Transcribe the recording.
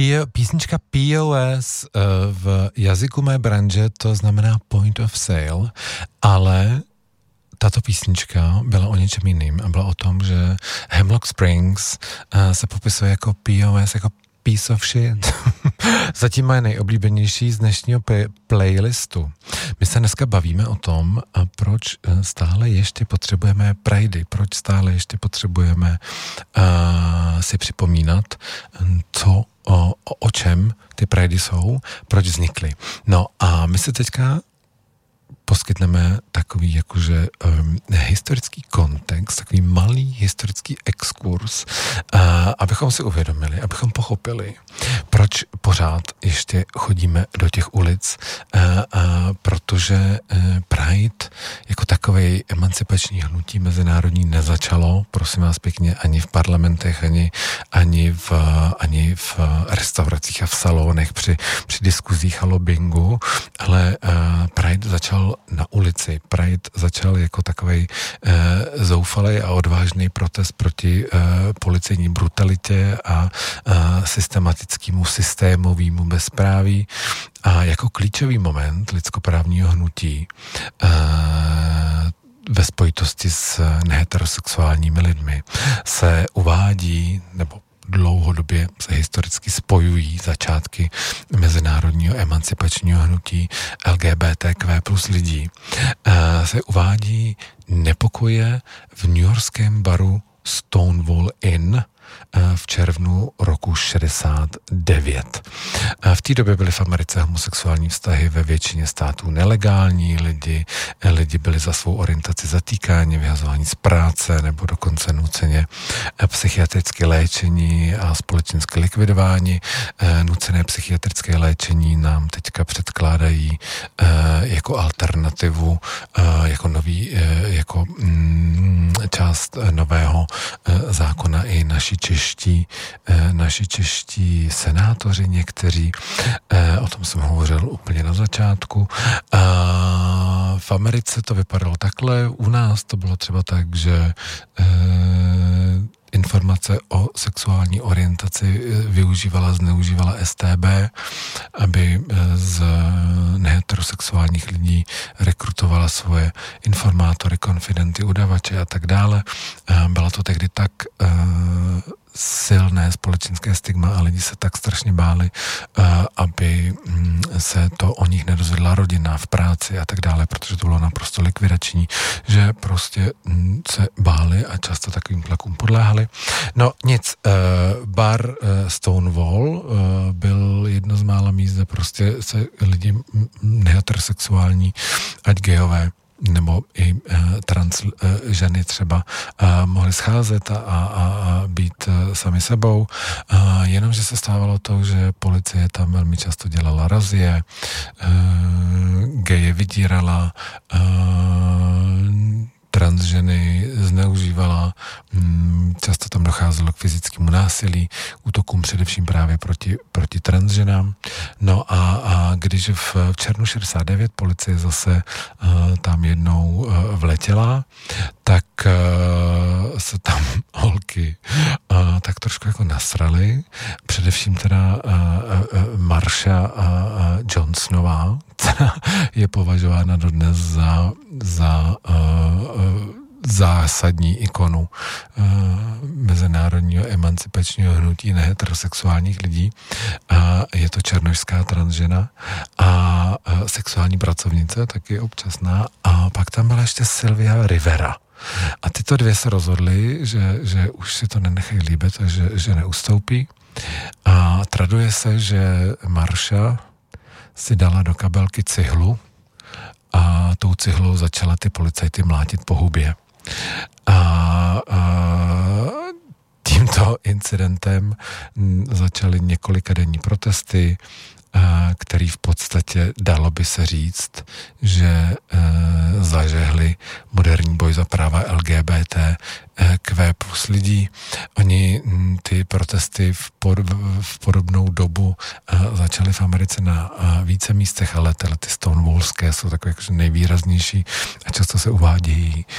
Písnička POS v jazyku mé branže to znamená point of sale, ale tato písnička byla o něčem jiným a byla o tom, že Hemlock Springs se popisuje jako POS, jako piece of shit. Zatím moje nejoblíbenější z dnešního playlistu. My se dneska bavíme o tom, proč stále ještě potřebujeme pridey, proč stále ještě potřebujeme si připomínat, o čem ty pridey jsou, proč vznikly. No a my se teďka poskytneme takový jakože historický kontext, takový malý historický exkurs, abychom si uvědomili, abychom pochopili, proč pořád ještě chodíme do těch ulic, protože Pride jako takovej emancipační hnutí mezinárodní nezačalo, prosím vás pěkně, ani v parlamentech, ani v restauracích a v salonech při diskuzích a lobbingu, ale Pride začal na ulici. Pride začal jako takovej zoufalej a odvážný protest proti policejní brutalitě a systematickému systémovému bezpráví a jako klíčový moment lidskoprávního hnutí ve spojitosti s neheterosexuálními lidmi se uvádí, nebo dlouhodobě se historicky spojují začátky mezinárodního emancipačního hnutí LGBTQ plus lidí. Se uvádí nepokoje v newyorském baru Stonewall Inn v červnu roku 69. V té době byly v Americe homosexuální vztahy ve většině států nelegální, lidi byli za svou orientaci zatýkáni, vyhazováni z práce nebo dokonce nuceně psychiatrické léčení a společensky likvidováni. Nucené psychiatrické léčení nám teďka předkládají jako alternativu, jako část nového zákona i naši čeští senátoři někteří, o tom jsem hovořil úplně na začátku. V Americe to vypadalo takhle, u nás to bylo třeba tak, že informace o sexuální orientaci zneužívala STB, aby z neheterosexuálních lidí rekrutovala svoje informátory, konfidenty, udavače a tak dále. Byla to tehdy tak silné společenské stigma a lidi se tak strašně báli, aby se to o nich nedozvěděla rodina v práci a tak dále, protože to bylo naprosto likvidační, že prostě se báli a často takovým tlakům podléhali. No nic, bar Stonewall byl jedno z mála míst, kde prostě se lidi neheterosexuální, ať gejové, nebo i trans ženy třeba mohly scházet a být sami sebou. Jenomže se stávalo to, že policie tam velmi často dělala razie, geje vydírala, trans ženy zneužívala, často tam docházelo k fyzickému násilí, útokům především právě proti trans ženám. No a když v červnu 69 policie zase tam jednou vletěla, tak se tam holky tak trošku jako nasraly. Především teda Marsha Johnsonová, která je považována dodnes za zásadní ikonu mezinárodního emancipačního hnutí neheterosexuálních lidí. Je to černošská transžena a sexuální pracovnice, taky občasná. A pak tam byla ještě Sylvia Rivera. A tyto dvě se rozhodly, že už si to nenechají líbit a že neustoupí. A traduje se, že Marsha si dala do kabelky cihlu a tou cihlou začala ty policajty mlátit po hubě. A tímto incidentem začaly několikadenní protesty, který v podstatě dalo by se říct, že zažehli moderní boj za práva LGBTQ plus lidí. Oni ty protesty v podobnou dobu začaly v Americe na více místech, ale ty stonewallské jsou takové nejvýraznější a často se uvádějí